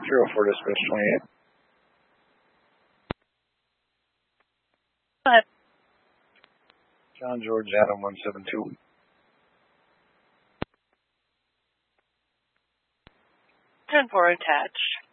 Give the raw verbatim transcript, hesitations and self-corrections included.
zero four dispatch twenty-eight. Go ahead. John George Adam one seven two. ten four attach.